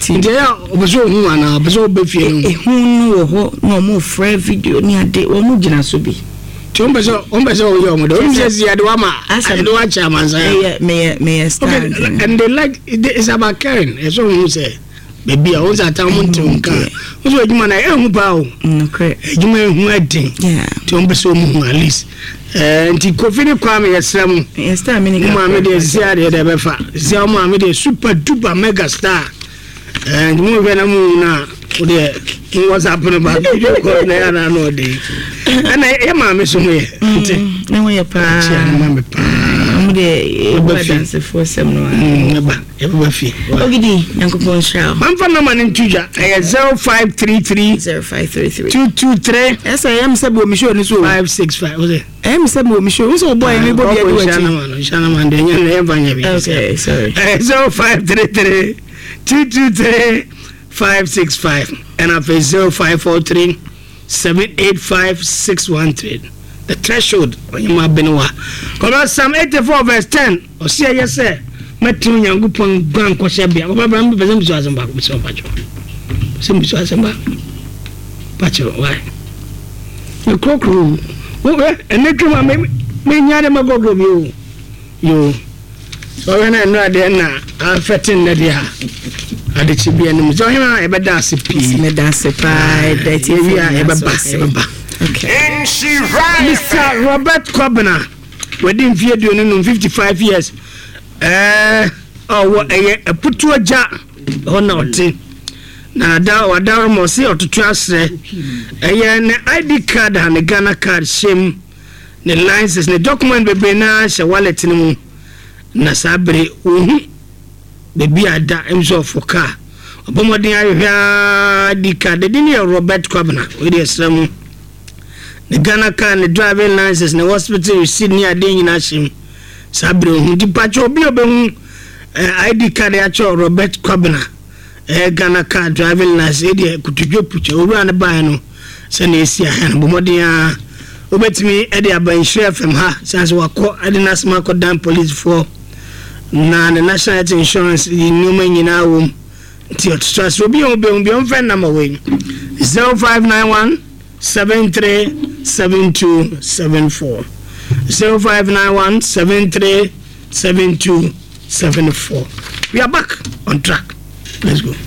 Ndia obeso hu ana obeso obefie no. Hu no ho no mo frɛ video ni ade onu gina so bi. Ombeso yo mo do. Ombeso ya de wa ma. Ade wa cha manza. Me stand. And they like it's about caring. It's all who say. Baby, I was at a mountain car. What's what you man? I am bow. Okay. You may who I think. Yeah. To Ombeso at least. And to Kofini Kwame, yes, yes, I mean, Mamma, Zia, the Befa, Zia, Mamma, the super duper mega star. And more than a moon now. What's happening about no day. And I am a miss away. No way, pa. I'm the for some ever fee. Ogidi, Uncle Bonshaw. I'm from the man in Tuja. I have 0533 223. Yes, I am Sabo Michaud 565. Was it? I am Sabo Michaud. Who's a boy? Everybody, Shanaman, okay, sorry. 0533 223 565 and I pay 0543 785 613. The threshold when you have been wa. Come Psalm 84 verse 10. Or say yes, sir. Matthew Yangupon Grand Koshabia. Obama Bazam Zazamba with so much. Some Zazamba. Pacho, why? The cock room. And they come maybe Yadamago you. So when I know then I'm fetting that ya. I did be an Mzoya, ever dance a piece, medance a pie, that you are ever bass. Okay. And she ran Mr. Robert Cobner within 55 years. Oh, a put to a jar or not. Now, down Mossy or to trust an ID card and a Ghana card, shame the license, the document be Benash, a wallet in Nasabre, baby, I die himself for car. Bomodin I the card, the dinner Robert Cobner with the some. The Ghana car and the driving license in the hospital you see near Ding Nashim. Sabro, who departure be ID card actual Robert Cobner. Ghana car driving license, could you put your run a bino? Senesia and Bomodia. Obet me, Eddie Abai share from her, since we call Adinas Marco Dam Police for now the National Health Insurance in Newman in our room. Trust will be on phone number 0591 737274 0591 737274. We are back on track. Let's go.